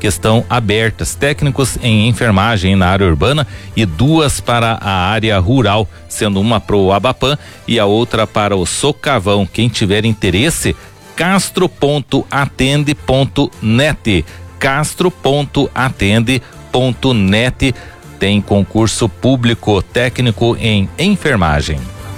que estão abertas, técnicos em enfermagem na área urbana e 2 para a área rural, sendo uma para o Abapan e a outra para o Socavão. Quem tiver interesse, castro.atende.net, castro.atende.net. Tem concurso público técnico em enfermagem.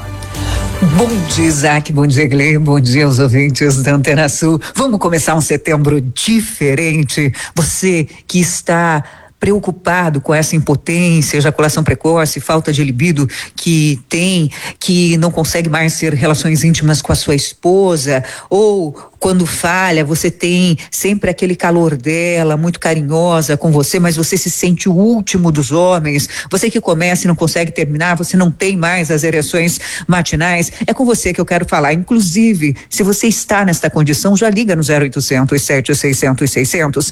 Bom dia, Isaac, bom dia, Glei, bom dia aos ouvintes da Antena Sul. Vamos começar um setembro diferente. Você que está preocupado com essa impotência, ejaculação precoce, falta de libido que tem, que não consegue mais ter relações íntimas com a sua esposa, ou quando falha, você tem sempre aquele calor dela, muito carinhosa com você, mas você se sente o último dos homens. Você que começa e não consegue terminar, você não tem mais as ereções matinais. É com você que eu quero falar. Inclusive, se você está nesta condição, já liga no 0800 7600 600,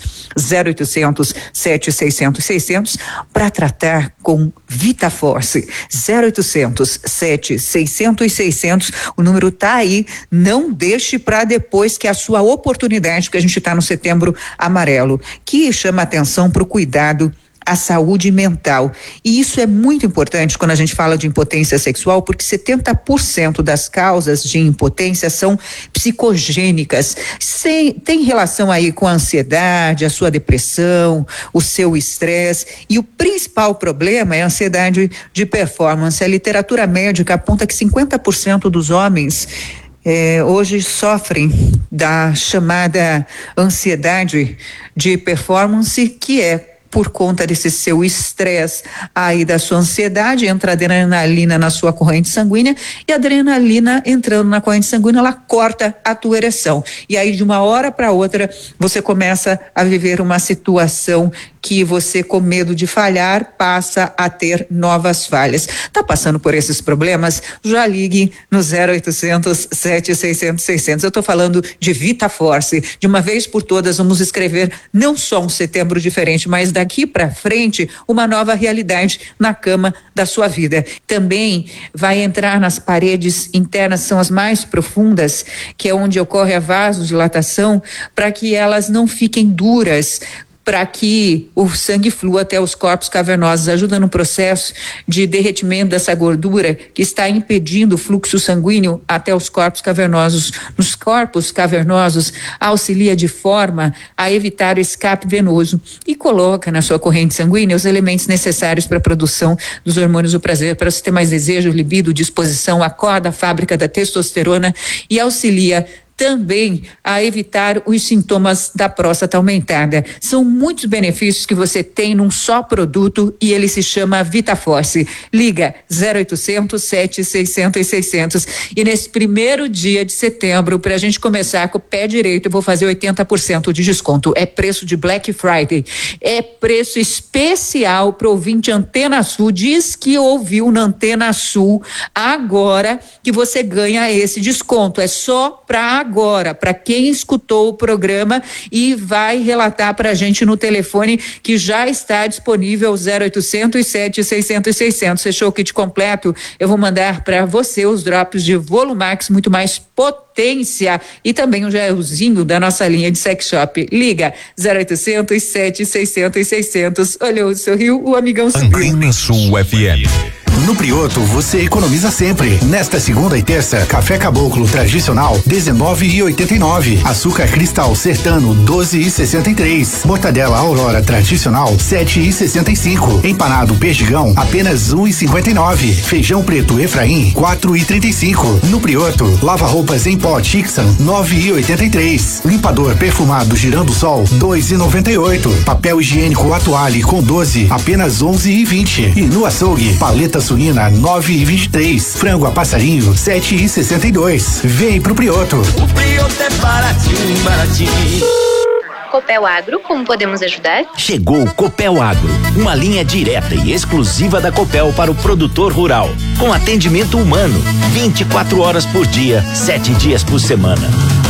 0800 7600 600 para tratar com VitaForce. 0800 7600 600. O número tá aí. Não deixe para depois, que é a sua oportunidade, porque a gente está no Setembro Amarelo, que chama atenção para o cuidado à saúde mental. E isso é muito importante quando a gente fala de impotência sexual, porque 70% das causas de impotência são psicogênicas. Tem relação aí com a ansiedade, a sua depressão, o seu estresse, e o principal problema é a ansiedade de performance. A literatura médica aponta que 50% dos homens hoje sofrem da chamada ansiedade de performance, que é por conta desse seu estresse aí, da sua ansiedade, entra adrenalina na sua corrente sanguínea, e a adrenalina entrando na corrente sanguínea, ela corta a tua ereção, e aí de uma hora para outra você começa a viver uma situação que você, com medo de falhar, passa a ter novas falhas. Tá passando por esses problemas? Já ligue no 0800 7600 600. Eu tô falando de VitaForce. De uma vez por todas, vamos escrever não só um setembro diferente, mas daqui para frente uma nova realidade na cama da sua vida. Também vai entrar nas paredes internas, são as mais profundas, que é onde ocorre a vasodilatação, para que elas não fiquem duras, para que o sangue flua até os corpos cavernosos, ajuda no processo de derretimento dessa gordura que está impedindo o fluxo sanguíneo até os corpos cavernosos. Nos corpos cavernosos, auxilia de forma a evitar o escape venoso e coloca na sua corrente sanguínea os elementos necessários para a produção dos hormônios do prazer, para você ter mais desejo, libido, disposição, acorda a fábrica da testosterona e auxilia também a evitar os sintomas da próstata aumentada. São muitos benefícios que você tem num só produto, e ele se chama VitaForce. Liga 0800 7600 600. E nesse primeiro dia de setembro, para a gente começar com o pé direito, eu vou fazer 80% de desconto. É preço de Black Friday. É preço especial para o ouvinte Antena Sul. Diz que ouviu na Antena Sul agora que você ganha esse desconto. É só para agora, para quem escutou o programa e vai relatar para a gente no telefone que já está disponível 0800 7600 600. Fechou o kit completo? Eu vou mandar para você os drops de Volumax, muito mais potência, e também um gelzinho da nossa linha de sex shop. Liga 0800 7600 600. Olhou, sorriu, o amigão subiu. Antena Sul FM. No Prioto você economiza sempre. Nesta segunda e terça, café caboclo tradicional 19,89. Açúcar cristal sertano 12,63. Mortadela Aurora tradicional 7,65. Empanado perdigão apenas 1,59. Feijão preto Efraim 4,35. No Prioto, lava roupas em pó Tixan 9,83. Limpador perfumado Girando Sol 2,98. Papel higiênico Atuale com 12 apenas 11,20. E no açougue, paleta suína 9,23. Frango a passarinho 7,62. Vem pro Prioto. O Prioto é baratinho, baratinho. Copel Agro, como podemos ajudar? Chegou o Copel Agro, uma linha direta e exclusiva da Copel para o produtor rural, com atendimento humano, 24 horas por dia, 7 dias por semana.